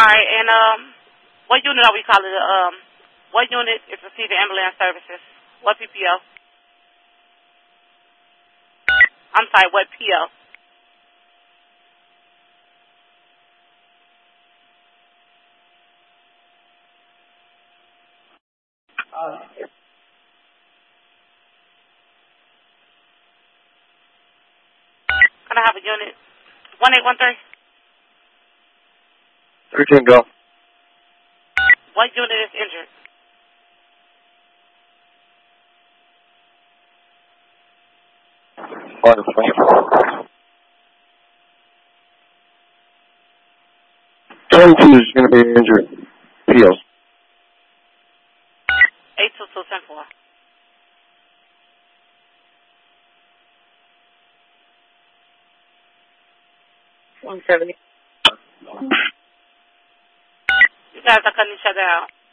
right, and what unit are we calling it? What unit is receiving ambulance services? What PPO? I'm sorry, what PO? Can I have a unit? 1813? 13 go. What unit is injured? On 24. 22 is going to be injured. POs. 82210-4. You guys are cutting each other out.